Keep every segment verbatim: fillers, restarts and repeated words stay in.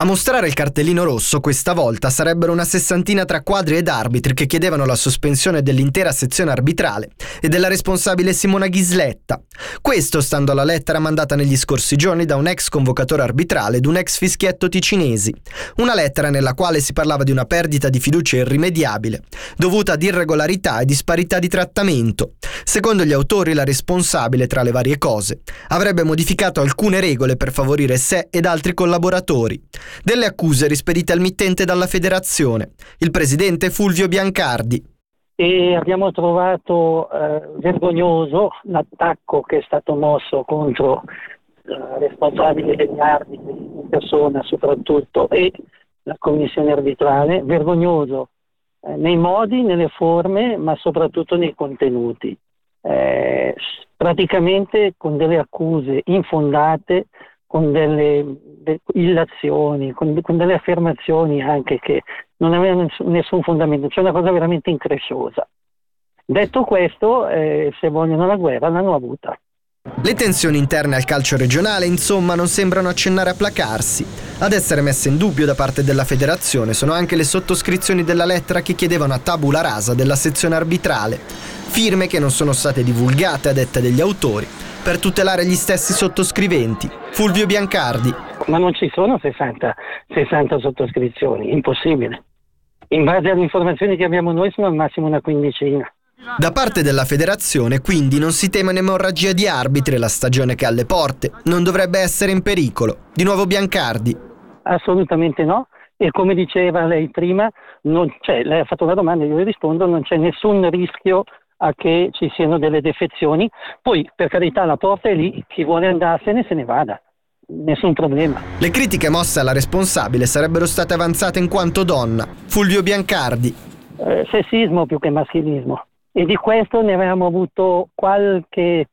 A mostrare il cartellino rosso questa volta sarebbero una sessantina tra quadri ed arbitri che chiedevano la sospensione dell'intera sezione arbitrale e della responsabile Simona Ghisletta. Questo stando alla lettera mandata negli scorsi giorni da un ex convocatore arbitrale ed un ex fischietto ticinesi. Una lettera nella quale si parlava di una perdita di fiducia irrimediabile, dovuta ad irregolarità e disparità di trattamento. Secondo gli autori, la responsabile, tra le varie cose, avrebbe modificato alcune regole per favorire sé ed altri collaboratori. Delle accuse rispedite al mittente dalla federazione, il presidente Fulvio Biancardi. E abbiamo trovato eh, vergognoso l'attacco che è stato mosso contro la responsabile degli arbitri in persona soprattutto e la commissione arbitrale, vergognoso eh, nei modi, nelle forme, ma soprattutto nei contenuti. Eh, praticamente con delle accuse infondate, con delle, delle illazioni, con, con delle affermazioni anche che non avevano nessun, nessun fondamento, c'è una cosa veramente incresciosa. Detto questo, eh, se vogliono la guerra l'hanno avuta. Le tensioni interne al calcio regionale, insomma, non sembrano accennare a placarsi. Ad essere messe in dubbio da parte della federazione sono anche le sottoscrizioni della lettera che chiedevano a tabula rasa della sezione arbitrale, firme che non sono state divulgate a detta degli autori per tutelare gli stessi sottoscriventi. Fulvio Biancardi. Ma non ci sono sessanta, sessanta sottoscrizioni, impossibile. In base alle informazioni che abbiamo noi sono al massimo una quindicina. Da parte della federazione quindi non si teme un'emorragia di arbitri, la stagione che è alle porte non dovrebbe essere in pericolo. Di nuovo Biancardi. Assolutamente no, e come diceva lei prima, non c'è, lei ha fatto una domanda e io le rispondo, non c'è nessun rischio a che ci siano delle defezioni. Poi per carità la porta è lì, chi vuole andarsene se ne vada, nessun problema. Le critiche mosse alla responsabile sarebbero state avanzate in quanto donna. Fulvio Biancardi. Eh, sessismo più che maschilismo, e di questo ne avevamo avuto qualche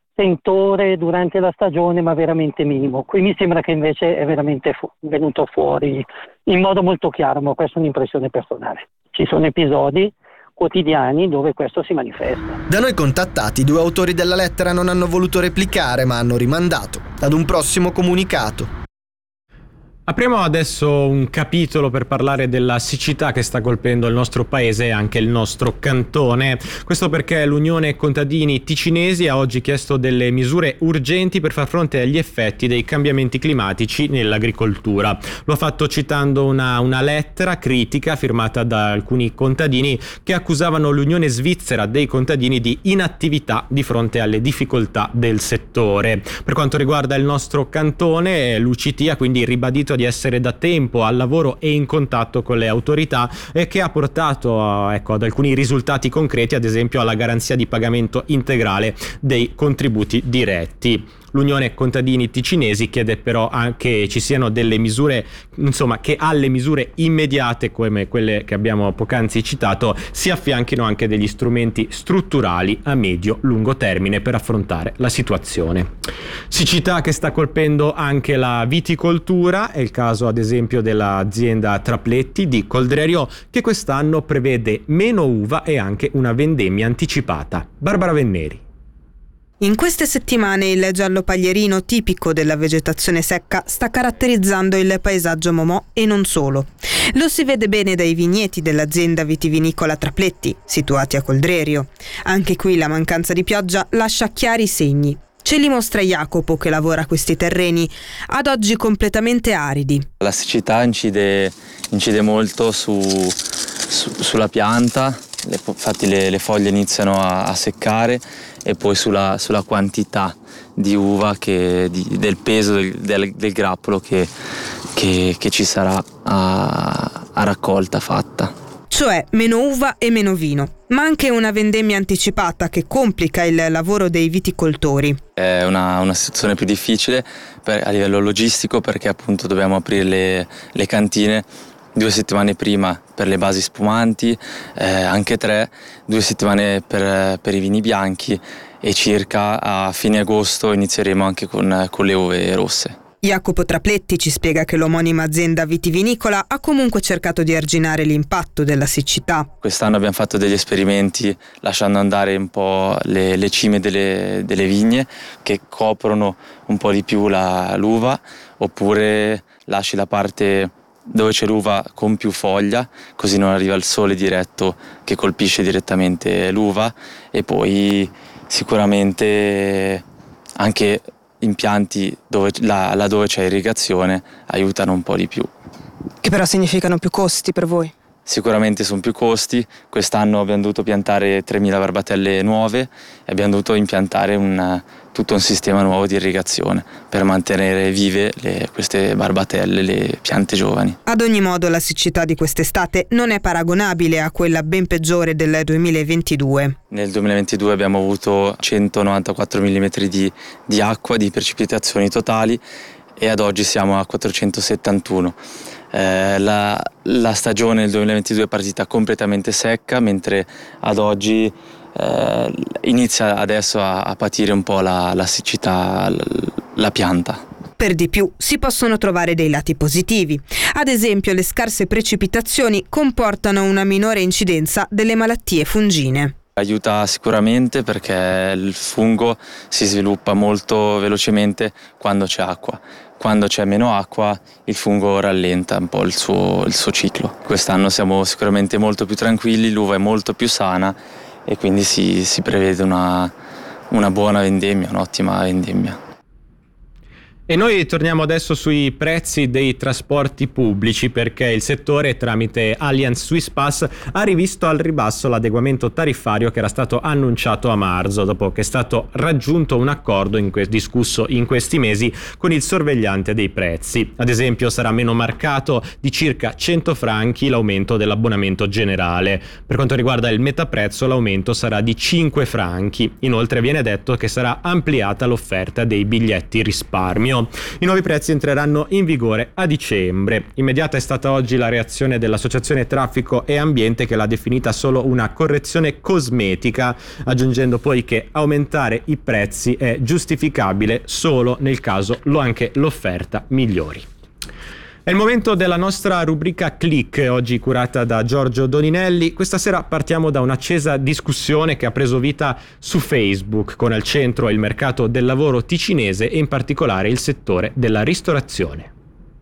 sentore durante la stagione, ma veramente minimo. Qui mi sembra che invece è veramente fu- venuto fuori in modo molto chiaro, ma questa è un'impressione personale. Ci sono episodi quotidiani dove questo si manifesta. Da noi contattati, i due autori della lettera non hanno voluto replicare, ma hanno rimandato ad un prossimo comunicato. Apriamo adesso un capitolo per parlare della siccità che sta colpendo il nostro paese e anche il nostro cantone. Questo perché l'Unione Contadini Ticinesi ha oggi chiesto delle misure urgenti per far fronte agli effetti dei cambiamenti climatici nell'agricoltura. Lo ha fatto citando una, una lettera critica firmata da alcuni contadini che accusavano l'Unione Svizzera dei contadini di inattività di fronte alle difficoltà del settore. Per quanto riguarda il nostro cantone, l'U C T ha quindi ribadito di essere da tempo al lavoro e in contatto con le autorità e che ha portato ecco, ad alcuni risultati concreti, ad esempio alla garanzia di pagamento integrale dei contributi diretti. L'Unione Contadini Ticinesi chiede però anche ci siano delle misure, insomma, che alle misure immediate come quelle che abbiamo poc'anzi citato si affianchino anche degli strumenti strutturali a medio-lungo termine per affrontare la situazione. Siccità che sta colpendo anche la viticoltura, è il caso ad esempio dell'azienda Trapletti di Coldrerio che quest'anno prevede meno uva e anche una vendemmia anticipata. Barbara Venneri. In queste settimane il giallo paglierino, tipico della vegetazione secca, sta caratterizzando il paesaggio Momò e non solo. Lo si vede bene dai vigneti dell'azienda vitivinicola Trapletti, situati a Coldrerio. Anche qui la mancanza di pioggia lascia chiari segni. Ce li mostra Jacopo, che lavora questi terreni, ad oggi completamente aridi. La siccità incide, incide molto su, su, sulla pianta, le, infatti le, le foglie iniziano a, a seccare, e poi sulla, sulla quantità di uva, che, di, del peso del, del, del grappolo che, che, che ci sarà a, a raccolta fatta. Cioè meno uva e meno vino, ma anche una vendemmia anticipata che complica il lavoro dei viticoltori. È una, una situazione più difficile per, a livello logistico, perché appunto dobbiamo aprire le, le cantine due settimane prima per le basi spumanti, eh, anche tre, due settimane per, per i vini bianchi, e circa a fine agosto inizieremo anche con, con le uve rosse. Jacopo Trapletti ci spiega che l'omonima azienda vitivinicola ha comunque cercato di arginare l'impatto della siccità. Quest'anno abbiamo fatto degli esperimenti lasciando andare un po' le, le cime delle, delle vigne che coprono un po' di più la, l'uva, oppure lasci la parte dove c'è l'uva con più foglia, così non arriva il sole diretto che colpisce direttamente l'uva, e poi sicuramente anche impianti dove, là, là dove c'è irrigazione aiutano un po' di più. Che però significano più costi per voi? Sicuramente sono più costi. Quest'anno abbiamo dovuto piantare tremila barbatelle nuove e abbiamo dovuto impiantare un, tutto un sistema nuovo di irrigazione per mantenere vive le, queste barbatelle, le piante giovani. Ad ogni modo la siccità di quest'estate non è paragonabile a quella ben peggiore del duemilaventidue. Nel duemilaventidue abbiamo avuto centonovantaquattro millimetri di, di acqua, di precipitazioni totali, e ad oggi siamo a quattrocentosettantuno. Eh, la, la stagione del duemilaventidue è partita completamente secca, mentre ad oggi eh, inizia adesso a, a patire un po' la, la siccità, la, la pianta. Per di più si possono trovare dei lati positivi. Ad esempio, le scarse precipitazioni comportano una minore incidenza delle malattie fungine. Aiuta sicuramente perché il fungo si sviluppa molto velocemente quando c'è acqua. Quando c'è meno acqua il fungo rallenta un po' il suo, il suo ciclo. Quest'anno siamo sicuramente molto più tranquilli, l'uva è molto più sana e quindi si, si prevede una, una buona vendemmia, un'ottima vendemmia. E noi torniamo adesso sui prezzi dei trasporti pubblici, perché il settore tramite Allianz Swiss Pass ha rivisto al ribasso l'adeguamento tariffario che era stato annunciato a marzo, dopo che è stato raggiunto un accordo in que- discusso in questi mesi con il sorvegliante dei prezzi. Ad esempio sarà meno marcato di circa cento franchi l'aumento dell'abbonamento generale. Per quanto riguarda il metaprezzo l'aumento sarà di cinque franchi. Inoltre viene detto che sarà ampliata l'offerta dei biglietti risparmio. I nuovi prezzi entreranno in vigore a dicembre. Immediata è stata oggi la reazione dell'Associazione Traffico e Ambiente, che l'ha definita solo una correzione cosmetica, aggiungendo poi che aumentare i prezzi è giustificabile solo nel caso lo anche l'offerta migliori. È il momento della nostra rubrica Click, oggi curata da Giorgio Doninelli. Questa sera partiamo da un'accesa discussione che ha preso vita su Facebook, con al centro il mercato del lavoro ticinese e in particolare il settore della ristorazione.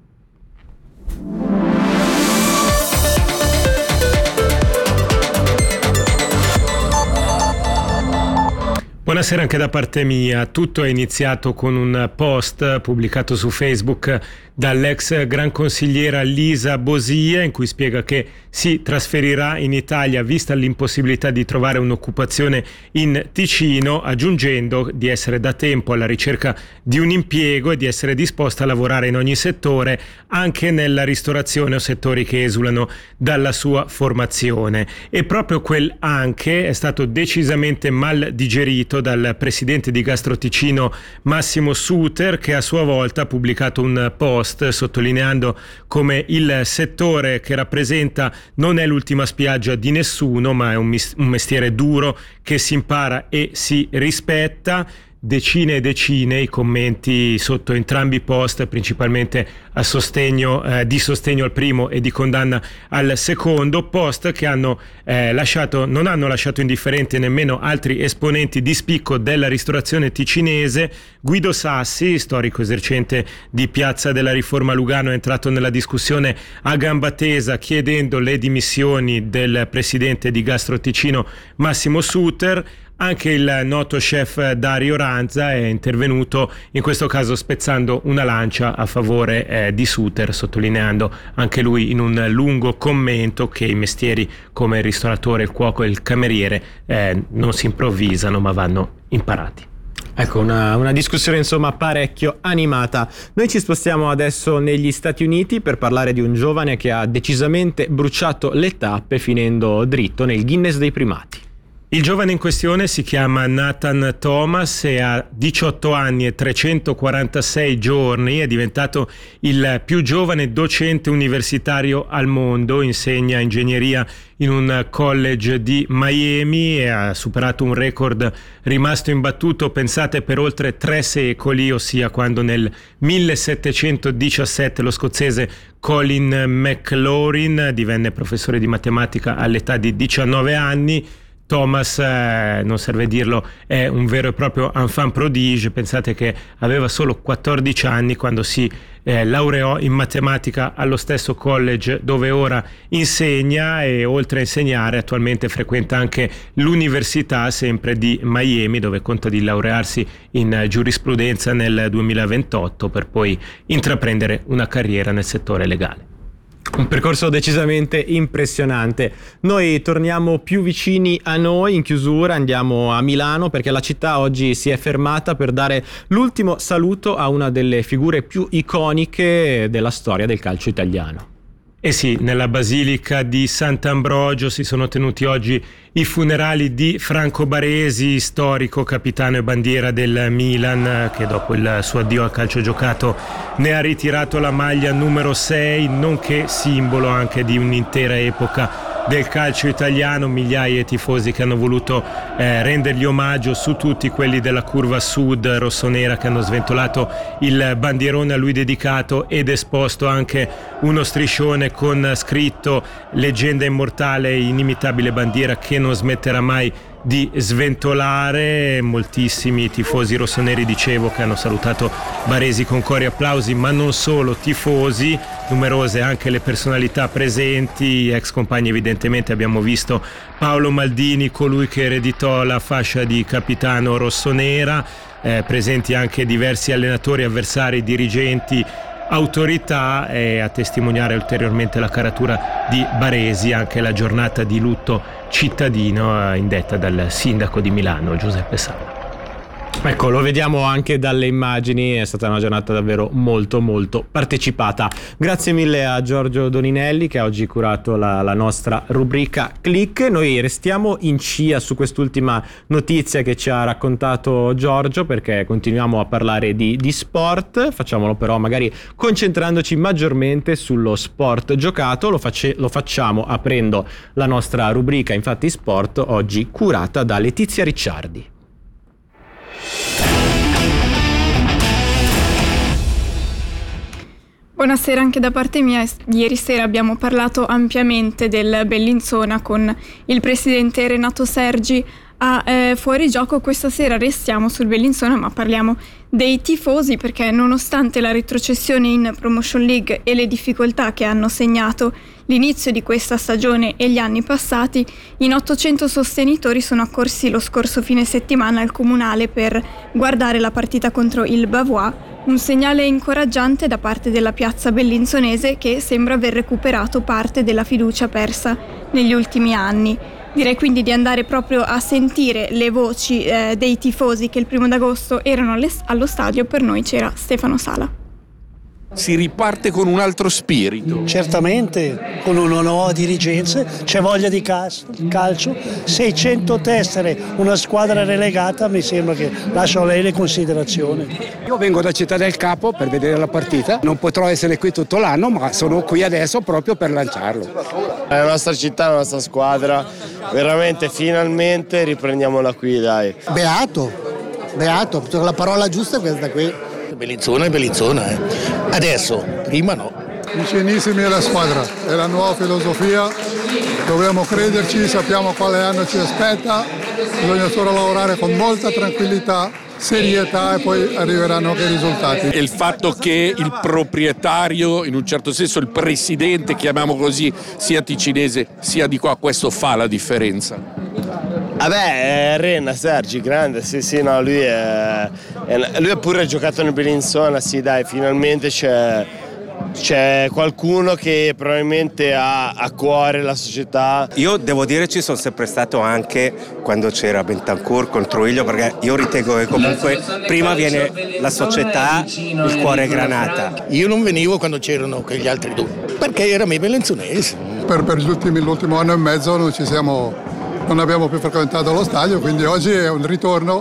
Buonasera anche da parte mia. Tutto è iniziato con un post pubblicato su Facebook dall'ex gran consigliera Lisa Bosia, in cui spiega che si trasferirà in Italia vista l'impossibilità di trovare un'occupazione in Ticino, aggiungendo di essere da tempo alla ricerca di un impiego e di essere disposta a lavorare in ogni settore, anche nella ristorazione o settori che esulano dalla sua formazione. E proprio quel anche è stato decisamente mal digerito dal presidente di Gastro Ticino Massimo Suter, che a sua volta ha pubblicato un post sottolineando come il settore che rappresenta non è l'ultima spiaggia di nessuno, ma è un mestiere duro che si impara e si rispetta. Decine e decine i commenti sotto entrambi i post, principalmente a sostegno, eh, di sostegno al primo e di condanna al secondo, post che hanno eh, lasciato, non hanno lasciato indifferenti nemmeno altri esponenti di spicco della ristorazione ticinese. Guido Sassi, storico esercente di Piazza della Riforma Lugano, è entrato nella discussione a gamba tesa chiedendo le dimissioni del presidente di Gastro Ticino Massimo Suter. Anche il noto chef Dario Ranza è intervenuto, in questo caso spezzando una lancia a favore eh, di Suter, sottolineando anche lui in un lungo commento che i mestieri come il ristoratore, il cuoco e il cameriere eh, non si improvvisano ma vanno imparati. Ecco, una, una discussione insomma parecchio animata. Noi ci spostiamo adesso negli Stati Uniti per parlare di un giovane che ha decisamente bruciato le tappe finendo dritto nel Guinness dei primati. Il giovane in questione si chiama Nathan Thomas e ha diciotto anni e trecentoquarantasei giorni, è diventato il più giovane docente universitario al mondo, insegna ingegneria in un college di Miami e ha superato un record rimasto imbattuto, pensate, per oltre tre secoli, ossia quando nel millesettecentodiciassette lo scozzese Colin McLaurin divenne professore di matematica all'età di diciannove anni. Thomas, eh, non serve dirlo, è un vero e proprio enfant prodige. Pensate che aveva solo quattordici anni quando si eh, laureò in matematica allo stesso college dove ora insegna, e oltre a insegnare attualmente frequenta anche l'università sempre di Miami, dove conta di laurearsi in giurisprudenza nel duemilaventotto per poi intraprendere una carriera nel settore legale. Un percorso decisamente impressionante. Noi torniamo più vicini a noi in chiusura, andiamo a Milano perché la città oggi si è fermata per dare l'ultimo saluto a una delle figure più iconiche della storia del calcio italiano. Eh sì, nella Basilica di Sant'Ambrogio si sono tenuti oggi i funerali di Franco Baresi, storico capitano e bandiera del Milan, che dopo il suo addio al calcio giocato ne ha ritirato la maglia numero sei, nonché simbolo anche di un'intera epoca del calcio italiano. Migliaia di tifosi che hanno voluto eh, rendergli omaggio, su tutti quelli della curva sud rossonera, che hanno sventolato il bandierone a lui dedicato ed esposto anche uno striscione con scritto "Leggenda immortale, inimitabile bandiera che non smetterà mai di sventolare". Moltissimi tifosi rossoneri, dicevo, che hanno salutato Baresi con cori e applausi, ma non solo tifosi, numerose anche le personalità presenti, ex compagni evidentemente. Abbiamo visto Paolo Maldini, colui che ereditò la fascia di capitano rossonera, eh, presenti anche diversi allenatori, avversari, dirigenti, autorità, e a testimoniare ulteriormente la caratura di Baresi anche la giornata di lutto cittadino indetta dal sindaco di Milano Giuseppe Sala. Ecco, lo vediamo anche dalle immagini, è stata una giornata davvero molto molto partecipata. Grazie mille a Giorgio Doninelli che ha oggi curato la, la nostra rubrica Click. Noi restiamo in scia su quest'ultima notizia che ci ha raccontato Giorgio, perché continuiamo a parlare di, di sport, facciamolo però magari concentrandoci maggiormente sullo sport giocato. Lo, face, lo facciamo aprendo la nostra rubrica Infatti Sport, oggi curata da Letizia Ricciardi. Buonasera anche da parte mia. Ieri sera abbiamo parlato ampiamente del Bellinzona con il presidente Renato Sergi a eh, Fuorigioco. Questa sera restiamo sul Bellinzona, ma parliamo dei tifosi, perché nonostante la retrocessione in Promotion League e le difficoltà che hanno segnato l'inizio di questa stagione e gli anni passati, in ottocento sostenitori sono accorsi lo scorso fine settimana al Comunale per guardare la partita contro il Bavois, un segnale incoraggiante da parte della piazza bellinzonese, che sembra aver recuperato parte della fiducia persa negli ultimi anni. Direi quindi di andare proprio a sentire le voci eh, dei tifosi che il primo d'agosto erano alle, allo stadio. Per noi c'era Stefano Sala. Si riparte con un altro spirito. Certamente, con una nuova dirigenza, c'è voglia di calcio. seicento tessere, una squadra relegata, mi sembra che lascio a lei le considerazioni. Io vengo da Città del Capo per vedere la partita, non potrò essere qui tutto l'anno, ma sono qui adesso proprio per lanciarlo. È la nostra città, la nostra squadra, veramente finalmente riprendiamola qui, dai. Beato, beato, la parola giusta è questa qui. Bellinzona è Bellinzona, eh. Adesso, prima no. Vicinissimi alla squadra, è la nuova filosofia, dobbiamo crederci, sappiamo quale anno ci aspetta, bisogna solo lavorare con molta tranquillità, serietà, e poi arriveranno anche i risultati. E il fatto che il proprietario, in un certo senso il presidente, chiamiamo così, sia ticinese sia di qua, questo fa la differenza. Vabbè, è Renna, Sergi, grande, sì sì, no, lui è, è lui ha pure giocato nel Bellinzona, sì dai, finalmente c'è, c'è qualcuno che probabilmente ha a cuore la società. Io devo dire ci sono sempre stato anche quando c'era Bentancur contro Iglio, perché io ritengo che comunque prima viene la società, il cuore Granata. Io non venivo quando c'erano quegli altri due, perché erano i bellenzonesi. Per, per gli ultimi, l'ultimo anno e mezzo non ci siamo... non abbiamo più frequentato lo stadio, quindi oggi è un ritorno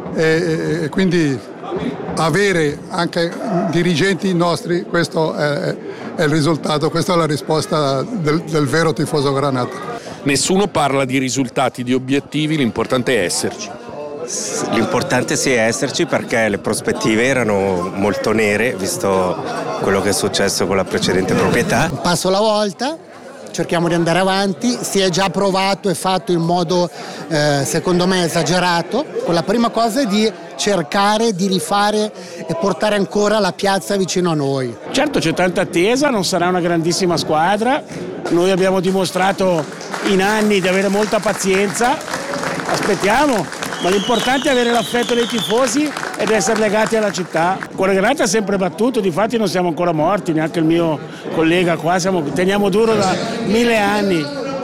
e, e quindi avere anche dirigenti nostri, questo è, è il risultato, questa è la risposta del, del vero tifoso Granata. Nessuno parla di risultati, di obiettivi, l'importante è esserci. L'importante sì è esserci, perché le prospettive erano molto nere, visto quello che è successo con la precedente proprietà. Un passo alla volta. cerchiamo di andare avanti, si è già provato e fatto in modo eh, secondo me esagerato. La prima cosa è di cercare di rifare e portare ancora la piazza vicino a noi. Certo c'è tanta attesa, non sarà una grandissima squadra, noi abbiamo dimostrato in anni di avere molta pazienza, aspettiamo, ma l'importante è avere l'affetto dei tifosi ed essere legati alla città. Cuore Granata ha sempre battuto, difatti non siamo ancora morti, neanche il mio collega qua, siamo, teniamo duro da mille anni.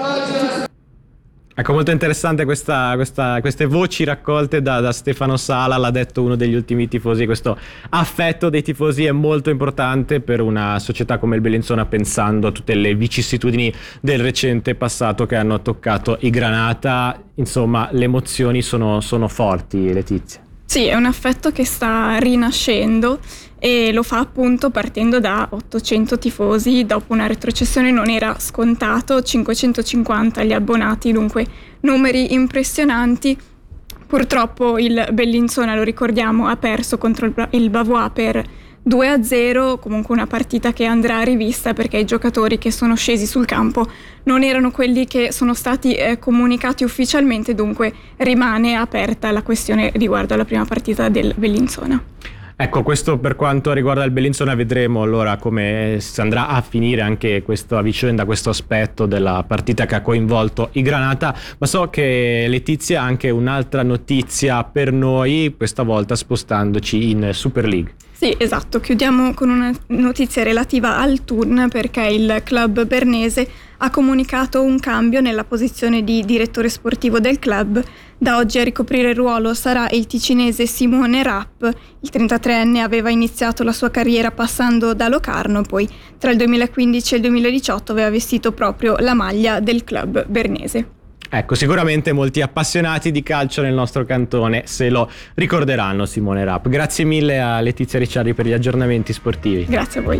Ecco, molto interessante questa, questa, queste voci raccolte da, da Stefano Sala, l'ha detto uno degli ultimi tifosi. Questo affetto dei tifosi è molto importante per una società come il Bellinzona, pensando a tutte le vicissitudini del recente passato che hanno toccato i Granata. Insomma, le emozioni sono, sono forti, Letizia. Sì, è un affetto che sta rinascendo e lo fa appunto partendo da ottocento tifosi. Dopo una retrocessione non era scontato, cinquecentocinquanta gli abbonati, dunque numeri impressionanti. Purtroppo il Bellinzona, lo ricordiamo, ha perso contro il Bavois per due a zero, comunque una partita che andrà rivista perché i giocatori che sono scesi sul campo non erano quelli che sono stati eh, comunicati ufficialmente, dunque rimane aperta la questione riguardo alla prima partita del Bellinzona. Ecco, questo per quanto riguarda il Bellinzona, vedremo allora come si andrà a finire anche questa vicenda, questo aspetto della partita che ha coinvolto i Granata. Ma so che Letizia ha anche un'altra notizia per noi, questa volta spostandoci in Super League. Sì, esatto, chiudiamo con una notizia relativa al turn perché il club bernese ha comunicato un cambio nella posizione di direttore sportivo del club. Da oggi a ricoprire il ruolo sarà il ticinese Simone Rapp. Il trentatreenne aveva iniziato la sua carriera passando da Locarno, poi tra il duemilaquindici e il duemiladiciotto aveva vestito proprio la maglia del club bernese. Ecco, sicuramente molti appassionati di calcio nel nostro cantone se lo ricorderanno Simone Rapp. Grazie mille a Letizia Ricciardi per gli aggiornamenti sportivi. Grazie a voi.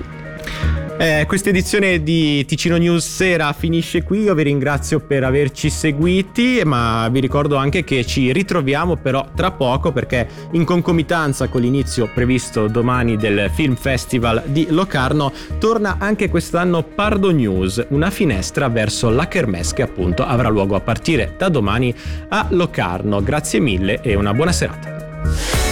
Eh, questa edizione di Ticino News Sera finisce qui, io vi ringrazio per averci seguiti, ma vi ricordo anche che ci ritroviamo però tra poco, perché in concomitanza con l'inizio previsto domani del Film Festival di Locarno torna anche quest'anno Pardo News, una finestra verso la Kermesse che appunto avrà luogo a partire da domani a Locarno. Grazie mille e una buona serata.